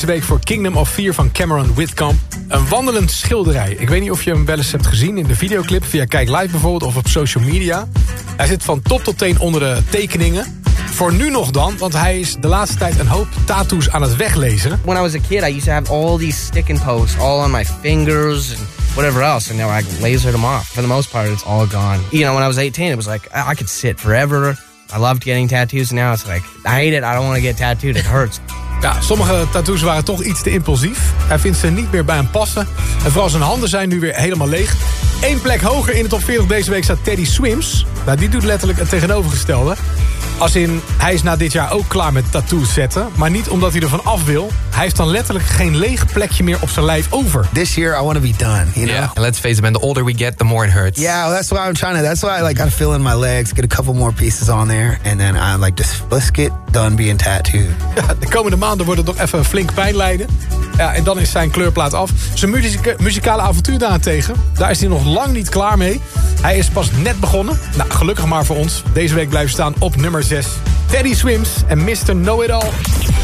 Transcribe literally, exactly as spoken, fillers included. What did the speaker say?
Deze week voor Kingdom of Fear van Cameron Whitcomb. Een wandelend schilderij. Ik weet niet of je hem wel eens hebt gezien in de videoclip... via Kijk Live bijvoorbeeld of op social media. Hij zit van top tot teen onder de tekeningen. Voor nu nog dan, want hij is de laatste tijd een hoop tattoos aan het weglezen. When I was a kid, I used to have all these stick and posts all on my fingers and whatever else, and now I lasered them off. For the most part, it's all gone. You know, when I was eighteen, it was like, I could sit forever. I loved getting tattoos, and now it's like, I hate it, I don't want to get tattooed, it hurts. Ja, sommige tattoos waren toch iets te impulsief. Hij vindt ze niet meer bij hem passen. En vooral zijn handen zijn nu weer helemaal leeg. Eén plek hoger in de top veertig deze week staat Teddy Swims. Nou, die doet letterlijk het tegenovergestelde. Als in, hij is na dit jaar ook klaar met tattoos zetten. Maar niet omdat hij ervan af wil. Hij heeft dan letterlijk geen leeg plekje meer op zijn lijf over. This year I want to be done, you know? Yeah, and let's face it, man, the older we get, the more it hurts. Yeah, well, that's why I'm trying to, that's why I like gotta fill in my legs, get a couple more pieces on there. And then I'm like, just, let's get done being tattooed. Ja, de komende maanden wordt het nog even flink pijn lijden. Ja, en dan is zijn kleurplaat af. Zijn muzika- muzikale avontuur daarentegen, daar is hij nog lang niet klaar mee. Hij is pas net begonnen. Nou, gelukkig maar voor ons. Deze week blijven staan op nummer zes. Teddy Swims en mister Know It All.